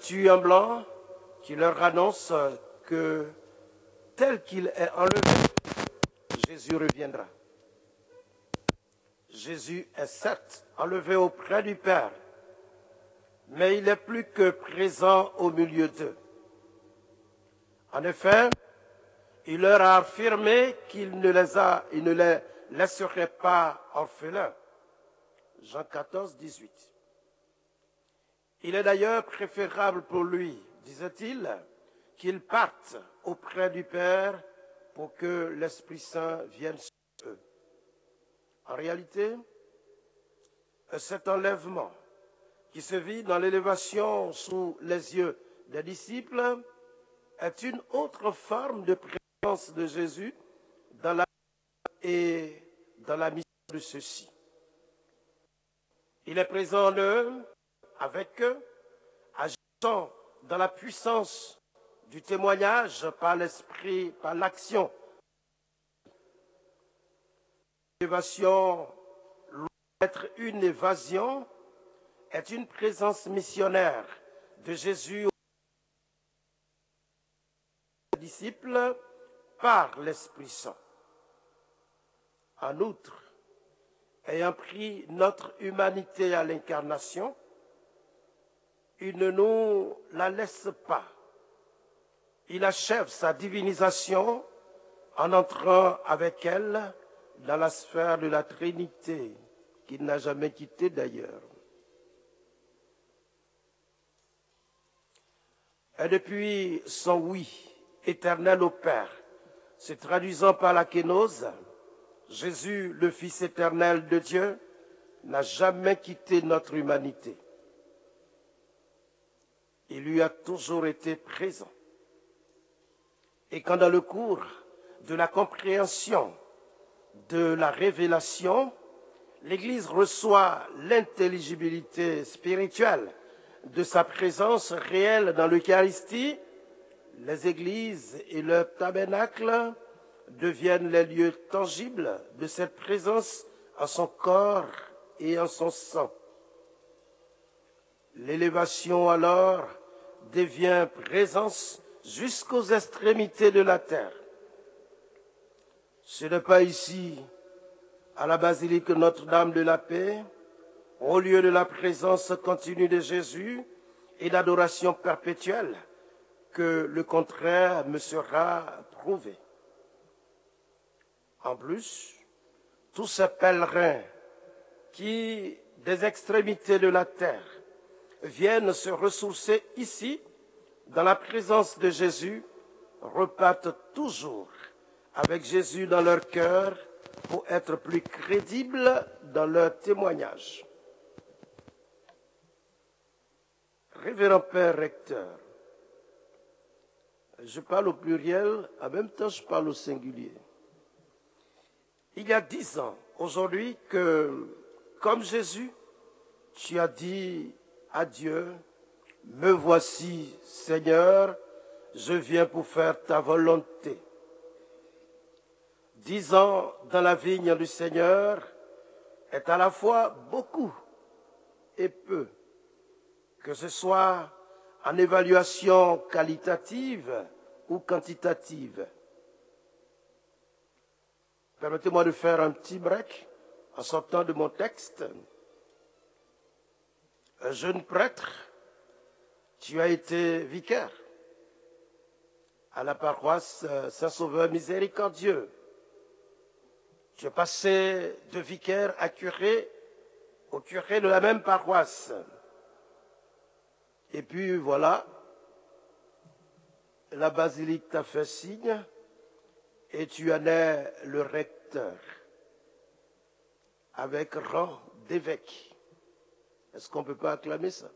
vêtu en blanc, qui leur annonce que tel qu'il est enlevé, Jésus reviendra. Jésus est certes enlevé auprès du Père, mais il est plus que présent au milieu d'eux. En effet, il leur a affirmé qu'il ne les laisserait pas orphelins. Jean 14, 18. Il est d'ailleurs préférable pour lui, disait-il, qu'il parte auprès du Père pour que l'Esprit Saint vienne sur eux. En réalité, cet enlèvement qui se vit dans l'élévation sous les yeux des disciples est une autre forme de présence de Jésus dans la et dans la mission de ceux-ci. Il est présent en eux, avec eux, agissant dans la puissance du témoignage par l'esprit, par l'action. L'élévation, loin d'être une évasion, est une présence missionnaire de Jésus aux disciples par l'Esprit Saint. En outre, ayant pris notre humanité à l'incarnation, il ne nous la laisse pas. Il achève sa divinisation en entrant avec elle dans la sphère de la Trinité, qu'il n'a jamais quittée d'ailleurs. Et depuis son oui éternel au Père, se traduisant par la kénose, Jésus, le Fils éternel de Dieu, n'a jamais quitté notre humanité. Il lui a toujours été présent. Et quand dans le cours de la compréhension, de la révélation, l'Église reçoit l'intelligibilité spirituelle de sa présence réelle dans l'Eucharistie, les églises et leurs tabernacles deviennent les lieux tangibles de cette présence en son corps et en son sang. L'élévation alors devient présence jusqu'aux extrémités de la terre. Ce n'est pas ici, à la basilique Notre-Dame de la Paix, au lieu de la présence continue de Jésus et d'adoration perpétuelle, que le contraire me sera prouvé. En plus, tous ces pèlerins qui, des extrémités de la terre, viennent se ressourcer ici, dans la présence de Jésus, repartent toujours avec Jésus dans leur cœur pour être plus crédibles dans leur témoignage. Révérend Père Recteur, je parle au pluriel, en même temps je parle au singulier. Il y a 10 ans, aujourd'hui, que, comme Jésus, tu as dit à Dieu, « Me voici, Seigneur, je viens pour faire ta volonté. » 10 ans dans la vigne du Seigneur est à la fois beaucoup et peu, que ce soit en évaluation qualitative ou quantitative. Permettez-moi de faire un petit break en sortant de mon texte. Un jeune prêtre, tu as été vicaire à la paroisse Saint-Sauveur Miséricordieux. Tu es passé de vicaire à curé au curé de la même paroisse. Et puis voilà, la basilique t'a fait signe et tu en es le recteur avec rang d'évêque. Est-ce qu'on ne peut pas acclamer ça?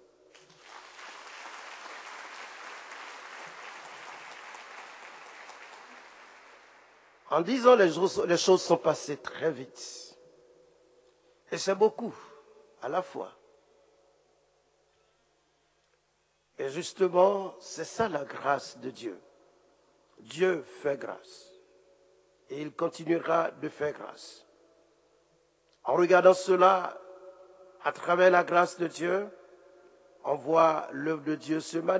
En 10 ans, les choses sont passées très vite. Et c'est beaucoup, à la fois. Et justement, c'est ça la grâce de Dieu. Dieu fait grâce. Et il continuera de faire grâce. En regardant cela, à travers la grâce de Dieu, on voit l'œuvre de Dieu se manifester.